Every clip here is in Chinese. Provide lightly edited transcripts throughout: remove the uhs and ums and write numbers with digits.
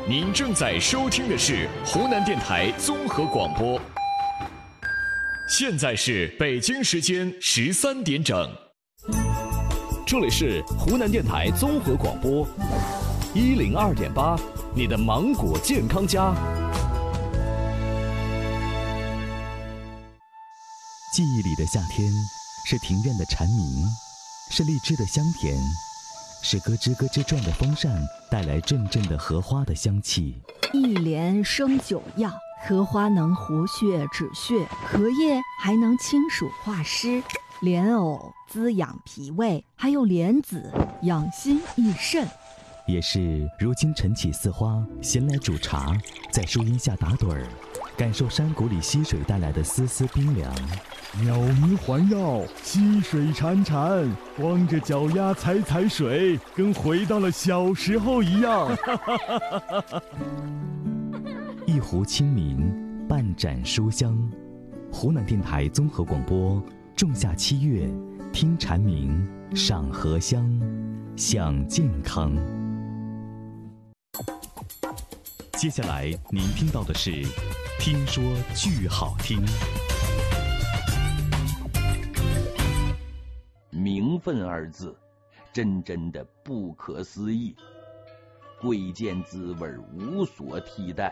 您正在收听的是湖南电台综合广播。现在是北京时间13点整， 这里是湖南电台综合广播102.8，你的芒果健康家。 记忆里的夏天，是庭院的蝉鸣，是荔枝的香甜，是咯吱咯吱转的风扇带来阵阵的荷花的香气。 一莲生9药，荷花能活血止血，荷叶还能清暑化湿，莲藕滋养脾胃，还有莲子养心益肾。 也是如今晨起似花，闲来煮茶，在树荫下打盹儿，感受山谷里溪水带来的丝丝冰凉。 鸟鸣环绕，溪水潺潺，光着脚丫踩踩水，跟回到了小时候一样。 一壶清明，半盏书香。湖南电台综合广播，仲夏7月，听蝉鸣，赏荷香，享健康。接下来您听到的是听说剧好听。 名分二字，真的不可思议，贵贱滋味无所替代。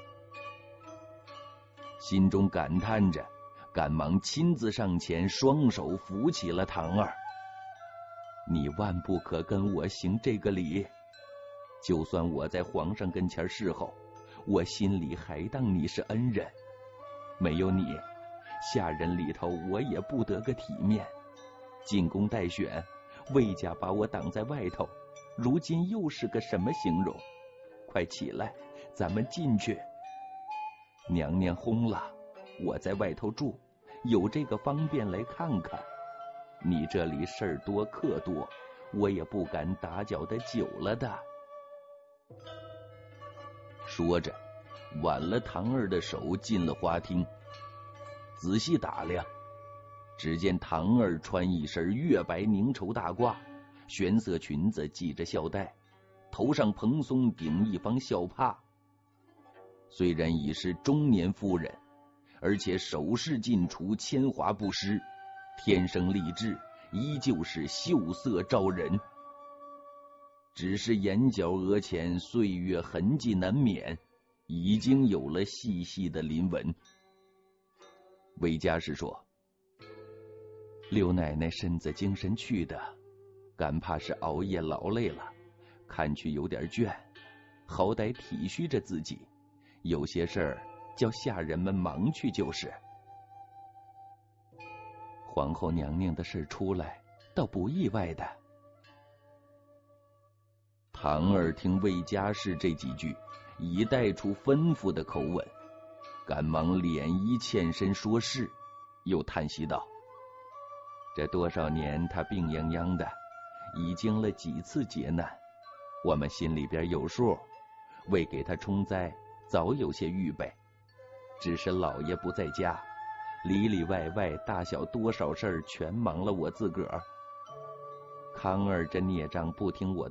心中感叹着，赶忙亲自上前，双手扶起了堂儿。你万不可跟我行这个礼，就算我在皇上跟前侍候，我心里还当你是恩人。没有你，下人里头我也不得个体面。进宫待选，魏家把我挡在外头，如今又是个什么形容？快起来，咱们进去。娘娘轰了，我在外头住，有这个方便来看看。你这里事儿多客多，我也不敢打搅的久了的。说着，挽了堂儿的手进了花厅，仔细打量。只见堂儿穿一身月白凝绸大褂，玄色裙子系着孝带，头上蓬松顶一方孝帕。虽然已是中年妇人，而且首饰尽除，铅华不施，天生丽质，依旧是秀色招人。只是眼角额前岁月痕迹难免，已经有了细细的鳞纹。魏家是说，六奶奶身子精神去的，赶怕是熬夜劳累了，看去有点倦，好歹体恤着自己，有些事儿叫下人们忙去就是。皇后娘娘的事出来，倒不意外的。堂儿听魏家氏这几句，已带出吩咐的口吻，赶忙脸一欠身说是，又叹息道：这多少年他病殃殃的，已经了几次劫难，我们心里边有数，为给他冲灾早有些预备，只是老爷不在家，里里外外大小多少事儿全忙了我自个儿。康儿这孽障不听我的